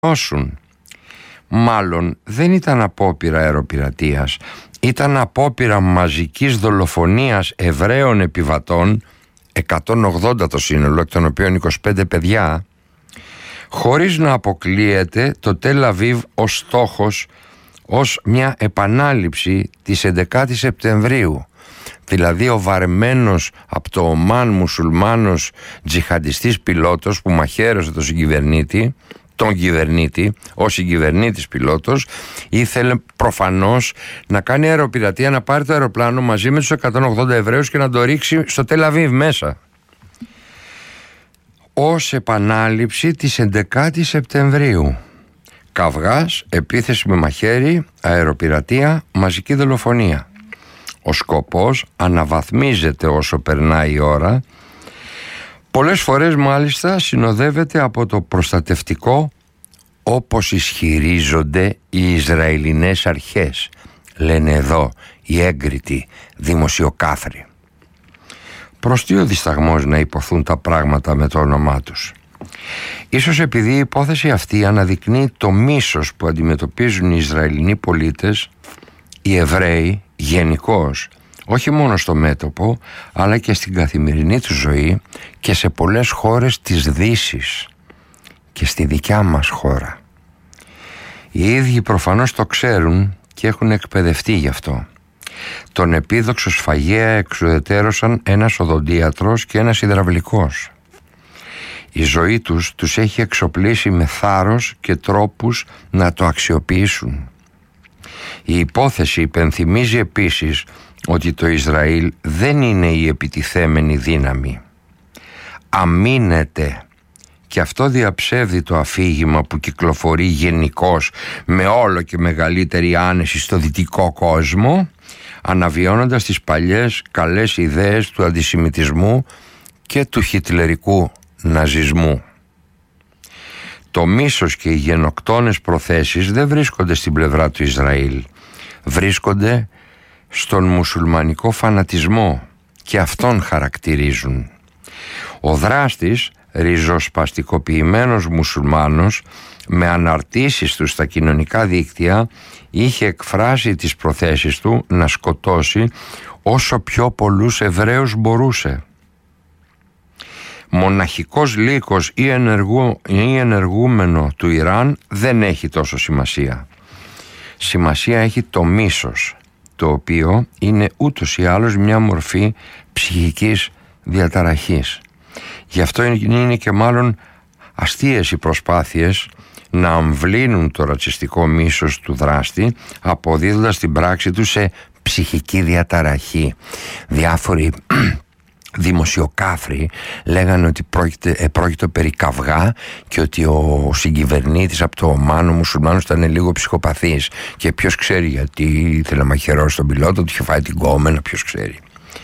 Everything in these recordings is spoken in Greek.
νιώσουν. Μάλλον δεν ήταν απόπειρα αεροπειρατείας, ήταν απόπειρα μαζικής δολοφονίας Εβραίων επιβατών, 180 το σύνολο, εκ των οποίων 25 παιδιά, χωρίς να αποκλείεται το Τελ Αβίβ ως στόχος, ως μια επανάληψη της 11ης Σεπτεμβρίου. Δηλαδή ο βαρεμένος από το Ομάν μουσουλμάνος τζιχαντιστής πιλότος που μαχαίρωσε τον κυβερνήτη, ο συγκυβερνήτης πιλότος, ήθελε προφανώς να κάνει αεροπειρατεία, να πάρει το αεροπλάνο μαζί με τους 180 Εβραίους και να το ρίξει στο Τελ Αβίβ μέσα, ως επανάληψη της 11ης Σεπτεμβρίου. Καυγάς, επίθεση με μαχαίρι, αεροπειρατεία, μαζική δολοφονία. Ο σκοπός αναβαθμίζεται όσο περνάει η ώρα. Πολλές φορές μάλιστα συνοδεύεται από το προστατευτικό, όπως ισχυρίζονται οι Ισραηλινές αρχές, λένε εδώ οι έγκριτοι δημοσιοκάθροι. Προς τι ο δισταγμός να υποθούν τα πράγματα με το όνομά τους? Ίσως επειδή η υπόθεση αυτή αναδεικνύει το μίσος που αντιμετωπίζουν οι Ισραηλινοί πολίτες, οι Εβραίοι γενικώς, όχι μόνο στο μέτωπο, αλλά και στην καθημερινή του ζωή και σε πολλές χώρες της Δύσης και στη δικιά μας χώρα. Οι ίδιοι προφανώς το ξέρουν και έχουν εκπαιδευτεί γι' αυτό. Τον επίδοξο σφαγέα εξουδετερώσαν ένας οδοντίατρος και ένας υδραυλικός. Η ζωή τους έχει εξοπλίσει με θάρρος και τρόπους να το αξιοποιήσουν. Η υπόθεση υπενθυμίζει επίσης ότι το Ισραήλ δεν είναι η επιτιθέμενη δύναμη. Αμήνεται. Και αυτό διαψεύδει το αφήγημα που κυκλοφορεί γενικώς με όλο και μεγαλύτερη άνεση στο δυτικό κόσμο, αναβιώνοντας τις παλιές καλές ιδέες του αντισημιτισμού και του χιτλερικού ναζισμού. Το μίσος και οι γενοκτόνες προθέσεις δεν βρίσκονται στην πλευρά του Ισραήλ. Βρίσκονται στον μουσουλμανικό φανατισμό και αυτόν χαρακτηρίζουν. Ο δράστης, ριζοσπαστικοποιημένος μουσουλμάνος, με αναρτήσεις του στα κοινωνικά δίκτυα, είχε εκφράσει τις προθέσεις του να σκοτώσει όσο πιο πολλούς Εβραίους μπορούσε. Μοναχικός λύκος ή ενεργούμενο του Ιράν δεν έχει τόσο σημασία. Σημασία έχει το μίσος, το οποίο είναι ούτως ή άλλως μια μορφή ψυχικής διαταραχής. Γι' αυτό είναι και μάλλον αστείες οι προσπάθειες να αμβλύνουν το ρατσιστικό μίσος του δράστη, αποδίδοντας την πράξη του σε ψυχική διαταραχή. Διάφοροι δημοσιοκάφροι λέγανε ότι πρόκειται περί καυγά και ότι ο συγκυβερνήτης από το Ομάν, ο μουσουλμάνος, ήταν λίγο ψυχοπαθής και ποιος ξέρει γιατί ήθελε να μαχαιρώσει τον πιλότο, του είχε φάει την κόμενα, ποιος ξέρει.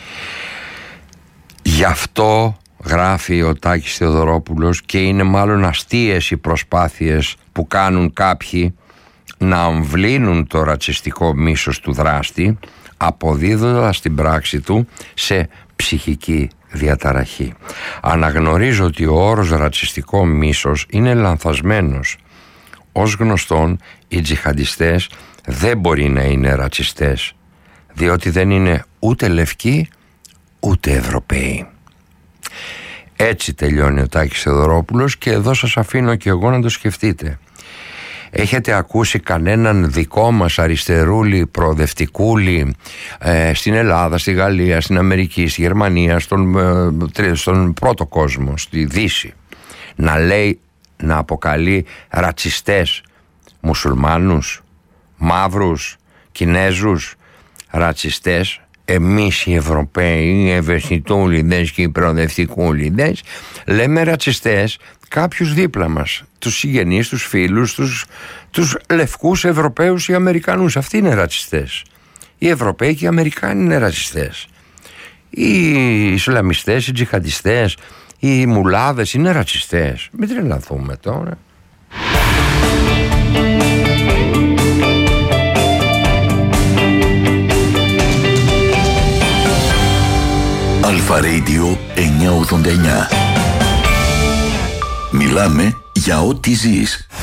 Γι' αυτό γράφει ο Τάκης Θεοδωρόπουλος, και είναι μάλλον αστείες οι προσπάθειες που κάνουν κάποιοι να αμβλύνουν το ρατσιστικό μίσος του δράστη, αποδίδοντας την πράξη του σε ψυχική διαταραχή. Αναγνωρίζω ότι ο όρος ρατσιστικό μίσος είναι λανθασμένος. Ως γνωστόν, οι τζιχαντιστές δεν μπορεί να είναι ρατσιστές, διότι δεν είναι ούτε λευκοί ούτε Ευρωπαίοι. Έτσι τελειώνει ο Τάκης Θεοδωρόπουλος και εδώ σας αφήνω και εγώ να το σκεφτείτε. Έχετε ακούσει κανέναν δικό μας αριστερούλη, προοδευτικούλη στην Ελλάδα, στη Γαλλία, στην Αμερική, στη Γερμανία, στον πρώτο κόσμο, στη Δύση, να λέει, να αποκαλεί ρατσιστές μουσουλμάνους, μαύρους, Κινέζους, ρατσιστές? Εμείς οι Ευρωπαίοι, οι ευαισθητούλιδες και οι προοδευτικούλιδες, λέμε ρατσιστές κάποιους δίπλα μας, τους συγγενείς, τους φίλους, τους λευκούς Ευρωπαίους ή Αμερικανούς. Αυτοί είναι ρατσιστές. Οι Ευρωπαίοι και οι Αμερικάνοι είναι ρατσιστές. Οι Ισλαμιστές, οι τζιχαντιστές, οι μουλάδες είναι ρατσιστές. Μην τρελαθούμε τώρα. Αλφα Radio 989. Μιλάμε για ό,τι ζεις.